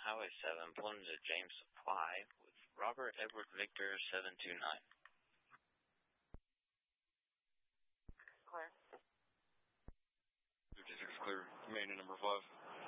Highway 7, pulling into James Supply with Robert Edward Victor 729. Clear. 56 clear, remaining number 5.